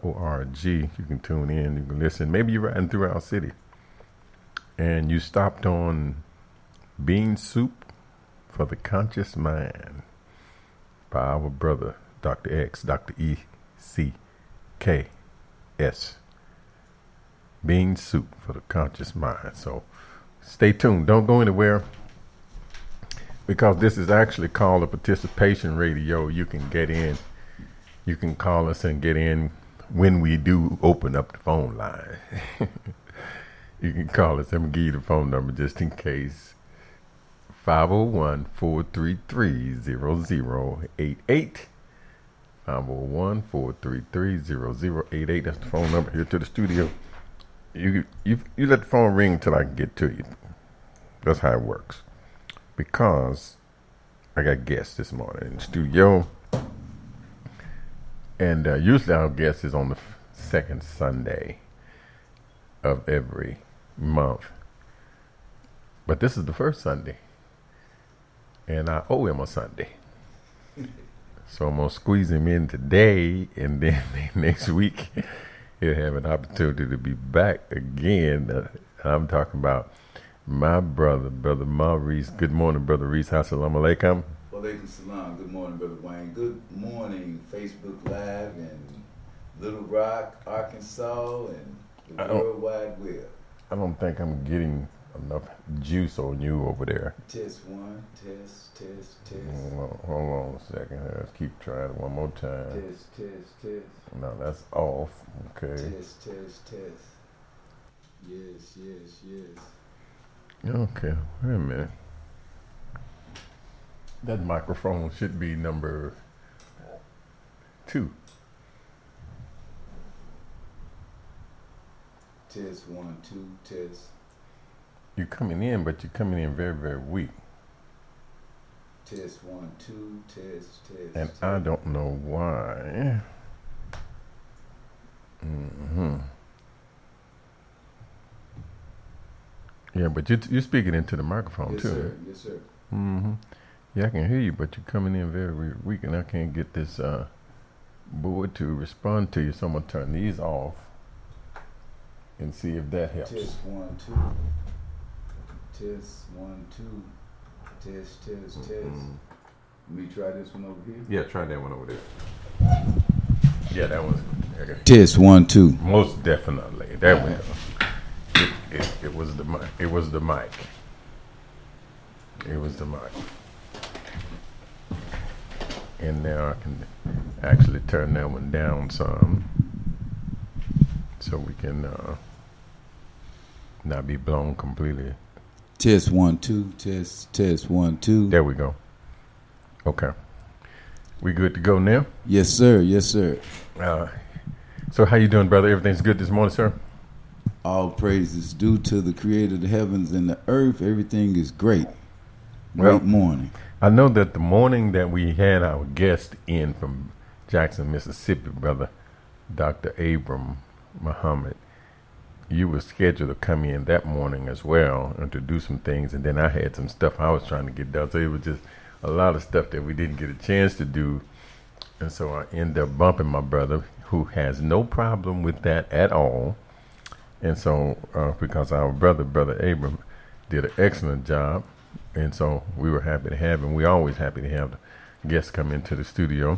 WFORG. You can tune in, you can listen. Maybe you're riding through our city and you stopped on Bean Soup for the Conscious Mind by our brother, Dr. X, Dr. E.C.K.S. Bean Soup for the Conscious Mind. So stay tuned. Don't go anywhere, because this is actually called a participation radio. You can get in. You can call us and get in when we do open up the phone line. You can call us. I'm going to give you the phone number just in case. 501-433-0088. 501-433-0088. That's the phone number here to the studio. You let the phone ring until I can get to you. That's how it works. Because I got guests this morning in the studio. And usually our guest is on the second Sunday of every month. But this is the first Sunday. And I owe him a Sunday. So I'm going to squeeze him in today. And then next week, he'll have an opportunity to be back again. I'm talking about my brother Maurice. Good morning, Brother Reese. Assalamu alaikum. Walaikum salam. Good morning, Brother Wayne. Good morning, Facebook Live and Little Rock, Arkansas, and the World Wide Web. I don't think I'm getting enough juice on you over there. Test one, test. Hold on a second. Let's keep trying it one more time. Test. No, that's off. Okay. Test. Yes. Okay, wait a minute. That microphone should be number 2. Test 1, 2, test. You're coming in, but you're coming in very, very weak. Test 1, 2, test. And I don't know why. Yeah, but you're speaking into the microphone too. Yes, sir. Yeah, I can hear you, but you're coming in very, very weak, and I can't get this board to respond to you. So I'm gonna turn these off and see if that helps. Test 1, 2. Test 1, 2. Test. Let me try this one over here. Yeah, try that one over there. Yeah, that one's okay. Test 1, 2. Most definitely. There we go. It was the mic. It was the mic. And now I can actually turn that one down some, so we can not be blown completely. Test 1, 2. Test 1, 2. There we go. Okay. We good to go now? Yes, sir. So how you doing, brother? Everything's good this morning, sir? All praises due to the creator of the heavens and the earth. Everything is great. Well, Morning. I know that the morning that we had our guest in from Jackson, Mississippi, brother, Dr. Abram Muhammad, you were scheduled to come in that morning as well and to do some things. And then I had some stuff I was trying to get done. So it was just a lot of stuff that we didn't get a chance to do. And so I ended up bumping my brother, who has no problem with that at all. And so, because our brother Abram, did an excellent job, and so we were happy to have him. We're always happy to have the guests come into the studio.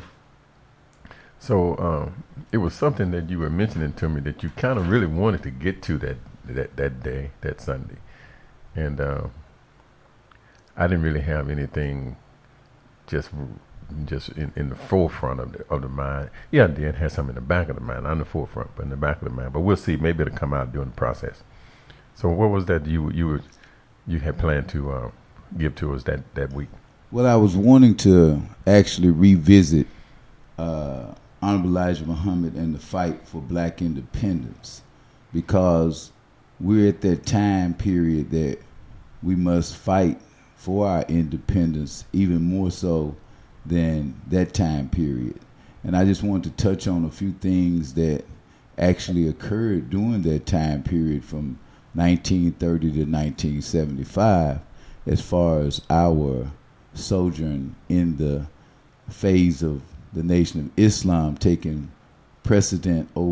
So it was something that you were mentioning to me that you kind of really wanted to get to that day, that Sunday, and I didn't really have anything just in the forefront of the mind. Yeah, I did have some in the back of the mind, not in the forefront, but in the back of the mind. But we'll see. Maybe it'll come out during the process. So what was that you had planned to give to us that week? Well, I was wanting to actually revisit Honorable Elijah Muhammad and the fight for black independence, because we're at that time period that we must fight for our independence even more so than that time period. And I just want to touch on a few things that actually occurred during that time period from 1930 to 1975 as far as our sojourn in the phase of the Nation of Islam taking precedent over